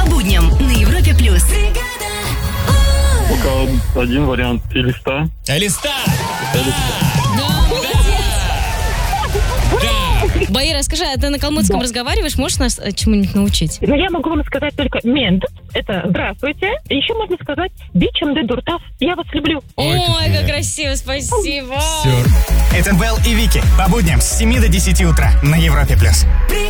будням на Европе+. Только один вариант. Элиста. Элиста! Баира, скажи, а ты на калмыцком разговариваешь? Можешь нас чему-нибудь научить? Но я могу вам сказать только «мент». Это «здравствуйте». Еще можно сказать «бичем де дуртав». Я вас люблю. Ой, как красиво, спасибо. Все. Это Белл и Вики. По будням с 7 до 10 утра на Европе+.